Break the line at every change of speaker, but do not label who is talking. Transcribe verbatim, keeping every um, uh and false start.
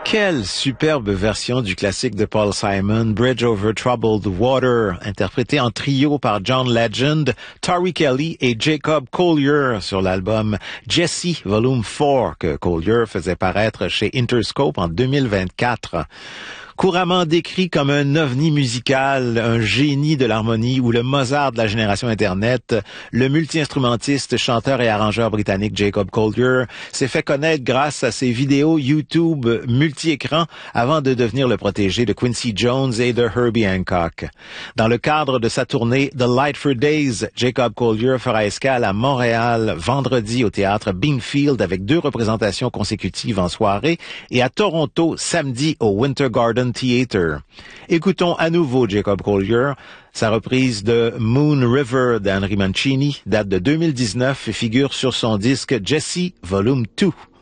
Quelle superbe version du classique de Paul Simon, Bridge Over Troubled Water, interprété en trio par John Legend, Tori Kelly et Jacob Collier sur l'album Jesse Volume quatre que Collier faisait paraître chez Interscope en deux mille vingt-quatre. Couramment décrit comme un ovni musical, un génie de l'harmonie ou le Mozart de la génération Internet, le multi-instrumentiste, chanteur et arrangeur britannique Jacob Collier s'est fait connaître grâce à ses vidéos YouTube multi-écrans avant de devenir le protégé de Quincy Jones et de Herbie Hancock. Dans le cadre de sa tournée The Lightford Days, Jacob Collier fera escale à Montréal vendredi au théâtre Beanfield avec deux représentations consécutives en soirée et à Toronto samedi au Winter Garden Theatre. Écoutons à nouveau Jacob Collier. Sa reprise de Moon River d'Henry Mancini date de deux mille dix-neuf et figure sur son disque Jesse Volume deux.